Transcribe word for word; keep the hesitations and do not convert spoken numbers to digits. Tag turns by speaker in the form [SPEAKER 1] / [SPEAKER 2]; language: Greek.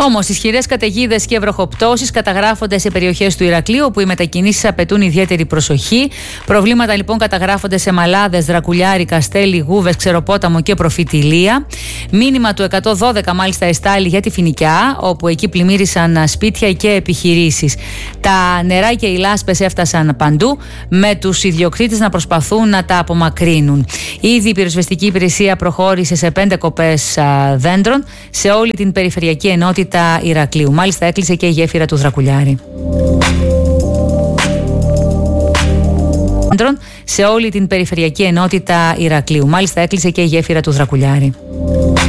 [SPEAKER 1] Όμως, ισχυρές καταιγίδες και βροχοπτώσεις καταγράφονται σε περιοχές του Ηρακλείου, όπου οι μετακινήσεις απαιτούν ιδιαίτερη προσοχή. Προβλήματα λοιπόν καταγράφονται σε Μαλάδες, Δρακουλιάρη, Καστέλη, Γούβες, Ξεροπόταμο και Προφητηλία. Μήνυμα του εκατόν δώδεκα μάλιστα εστάλει για τη Φοινικιά, όπου εκεί πλημμύρισαν σπίτια και επιχειρήσεις. Τα νερά και οι λάσπες έφτασαν παντού, με τους ιδιοκτήτες να προσπαθούν να τα απομακρύνουν. Ήδη η πυροσβεστική υπηρεσία προχώρησε σε πέντε κοπές α, δέντρων σε όλη την περιφερειακή ενότητα Ηρακλείου. Μάλιστα έκλεισε και η γέφυρα του Δρακουλιάρη. Σε όλη την περιφερειακή ενότητα Ηρακλείου. Μάλιστα έκλεισε και η γέφυρα του Δρακουλιάρη.